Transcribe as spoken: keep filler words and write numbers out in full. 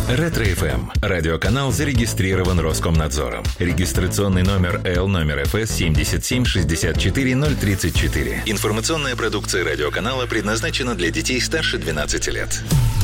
Ретро-эф эм. Радиоканал зарегистрирован Роскомнадзором. Регистрационный номер Л номер эф эс семь семь шесть четыре ноль три четыре. Информационная продукция радиоканала предназначена для детей старше двенадцати лет.